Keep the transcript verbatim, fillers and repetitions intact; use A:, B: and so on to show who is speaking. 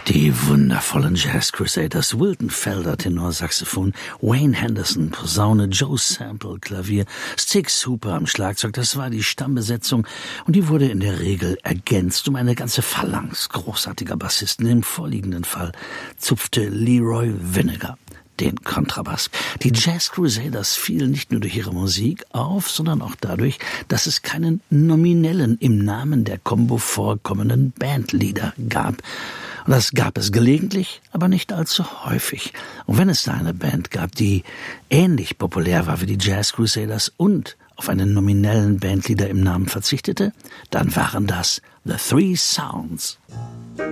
A: Die wundervollen Jazz Crusaders, Wilton Felder Tenorsaxophon, Wayne Henderson Posaune, Joe Sample Klavier, Sticks Hooper am Schlagzeug, das war die Stammbesetzung und die wurde in der Regel ergänzt um eine ganze Phalanx großartiger Bassisten. Im vorliegenden Fall zupfte Leroy Vinnegar den Kontrabass. Die Jazz Crusaders fielen nicht nur durch ihre Musik auf, sondern auch dadurch, dass es keinen nominellen im Namen der Combo vorkommenden Bandleader gab. Und das gab es gelegentlich, aber nicht allzu häufig. Und wenn es da eine Band gab, die ähnlich populär war wie die Jazz Crusaders und auf einen nominellen Bandleader im Namen verzichtete, dann waren das The Three Sounds.